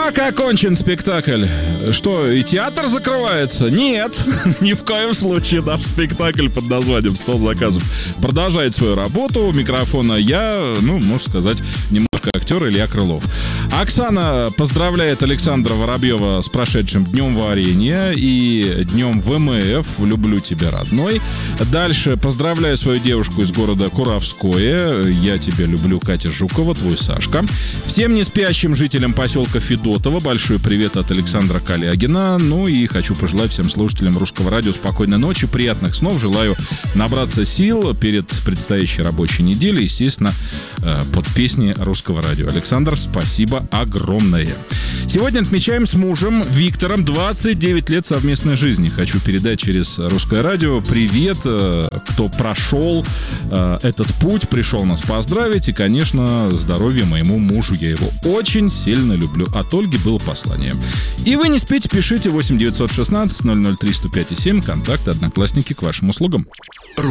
Как окончен спектакль? Что, и театр закрывается? Нет, ни в коем случае. Наш спектакль под названием «100 заказов» продолжает свою работу. У микрофона я, можно сказать, немножко актер Илья Крылов. Оксана поздравляет Александра Воробьева с прошедшим Днем Варенья и Днем ВМФ. Люблю тебя, родной. Дальше поздравляю свою девушку из города Куровское. Я тебя люблю, Катя Жукова, твой Сашка. Всем неспящим жителям поселка Федотово большой привет от Александра Калягина. Ну и хочу пожелать всем слушателям Русского радио спокойной ночи, приятных снов. Желаю набраться сил перед предстоящей рабочей неделей, естественно, под песни Русского радио. Александр, спасибо огромное. Сегодня отмечаем с мужем Виктором 29 лет совместной жизни. Хочу передать через Русское радио привет, кто прошел этот путь, пришел нас поздравить. И, конечно, здоровья моему мужу. Я его очень сильно люблю. От Ольги было послание. И вы не спите, пишите 8 916 003 105 7. Контакты, одноклассники к вашим услугам.